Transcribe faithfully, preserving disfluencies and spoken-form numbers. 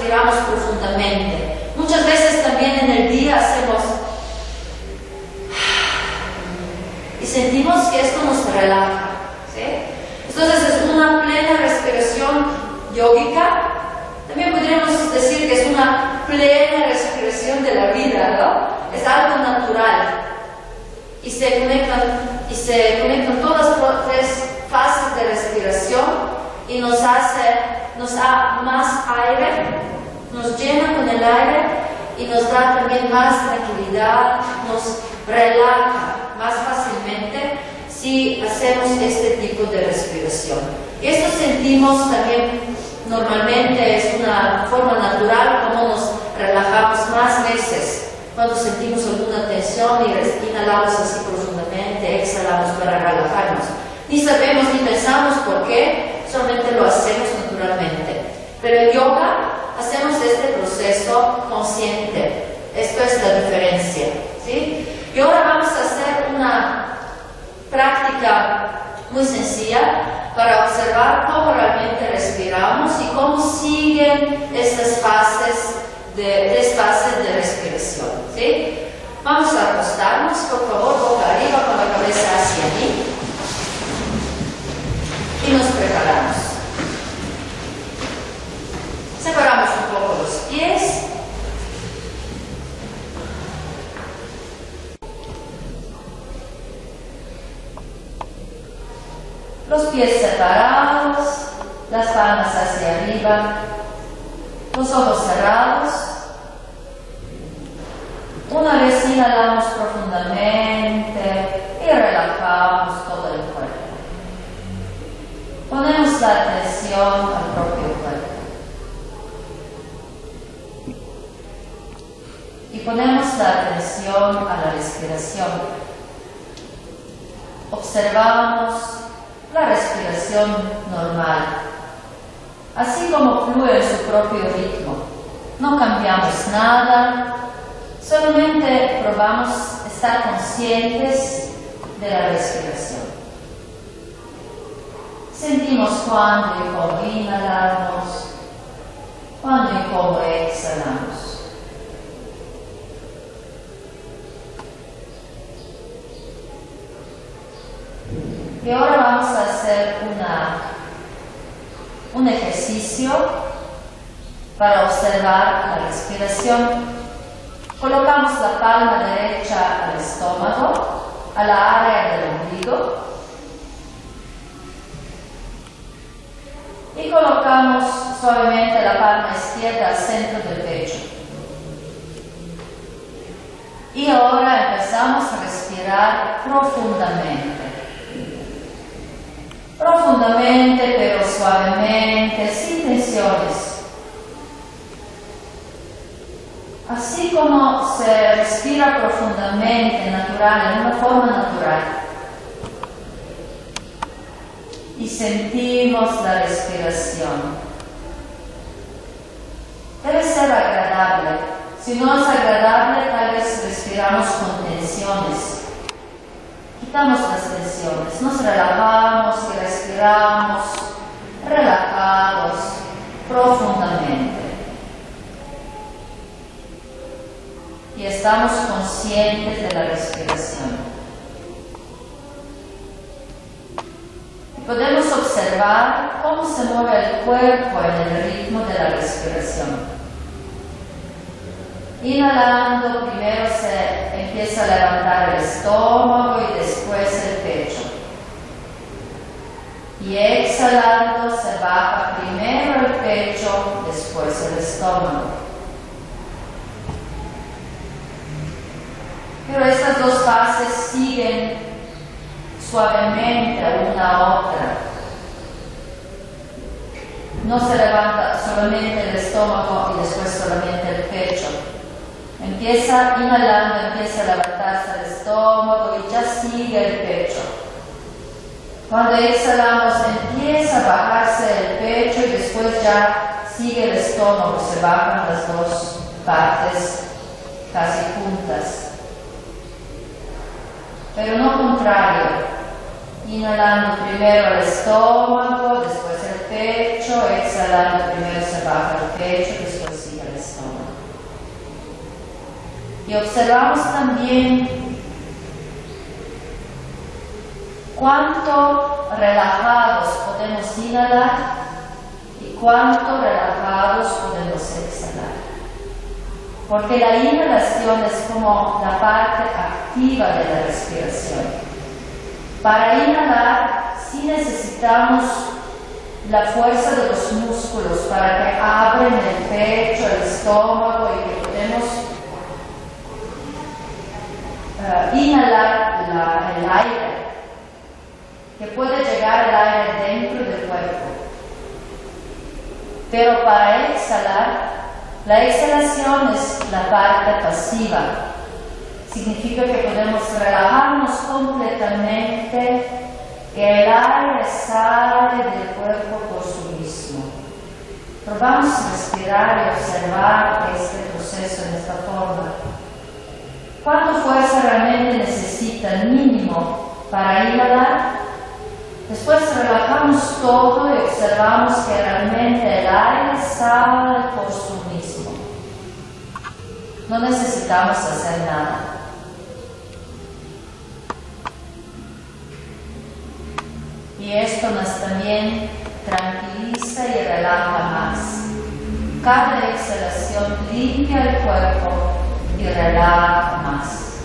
respiramos profundamente. Muchas veces también en el día hacemos y sentimos que esto nos relaja, ¿sí? Entonces es una plena respiración yógica. También podríamos decir que es una plena respiración de la vida, ¿no? Es algo natural. Y se conectan, y se conectan todas las tres fases de respiración y nos hace, nos da más aire, nos llena con el aire y nos da también más tranquilidad, nos relaja más fácilmente si hacemos este tipo de respiración. Y esto sentimos también normalmente, es una forma natural como nos relajamos más veces cuando sentimos alguna tensión y inhalamos así profundamente, exhalamos para relajarnos. Ni sabemos ni pensamos por qué, solamente lo hacemos naturalmente. Pero en yoga hacemos este proceso consciente. Esto es la diferencia, ¿sí? Y ahora vamos a hacer una práctica muy sencilla para observar cómo realmente respiramos y cómo siguen estas fases de, tres fases de respiración, ¿sí? Vamos a acostarnos, por favor, boca arriba con la cabeza hacia mí y nos preparamos. Separamos un poco los pies. Los pies separados, las palmas hacia arriba, los ojos cerrados. Una vez inhalamos profundamente y relajamos todo el cuerpo. Ponemos la atención al propio cuerpo. Y ponemos la atención a la respiración. Observamos la respiración normal, así como fluye en su propio ritmo. No cambiamos nada, solamente probamos estar conscientes de la respiración. Sentimos cuándo y cómo inhalamos, cuándo y cómo exhalamos. Y ahora vamos a hacer una, un ejercicio para observar la respiración. Colocamos la palma derecha al estómago, a la área del ombligo. Y colocamos suavemente la palma izquierda al centro del pecho. Y ahora empezamos a respirar profundamente. Profundamente, pero suavemente, sin tensiones. Así como se respira profundamente, natural, en una forma natural. Y sentimos la respiración. Debe ser agradable. Si no es agradable, tal vez respiramos con tensiones. Quitamos las tensiones, nos relajamos y respiramos relajados profundamente. Y estamos conscientes de la respiración. Y podemos observar cómo se mueve el cuerpo en el ritmo de la respiración. Inhalando, primero se empieza a levantar el estómago y después el pecho. Y exhalando se baja primero el pecho, después el estómago. Pero estas dos fases siguen suavemente una a otra. No se levanta solamente el estómago y después solamente el pecho. Empieza inhalando, empieza a levantarse el estómago y ya sigue el pecho. Cuando exhalamos empieza a bajarse el pecho y después ya sigue el estómago, se bajan las dos partes casi juntas. Pero no contrario, inhalando primero el estómago, después el pecho, exhalando primero se baja el pecho, después Y observamos también cuánto relajados podemos inhalar y cuánto relajados podemos exhalar. Porque la inhalación es como la parte activa de la respiración. Para inhalar sí necesitamos la fuerza de los músculos para que abren el pecho, el estómago y que podemos uh, inhalar la, el aire, que puede llegar el aire dentro del cuerpo. Pero para exhalar, la exhalación es la parte pasiva. Significa que podemos relajarnos completamente y el aire sale del cuerpo por sí mismo. Probamos a respirar y observar este proceso en esta forma. ¿Cuánta fuerza realmente necesita el mínimo para inhalar? Después relajamos todo y observamos que realmente el aire sale por sí mismo. No necesitamos hacer nada. Y esto nos también tranquiliza y relaja más. Cada exhalación limpia el cuerpo y relaja más.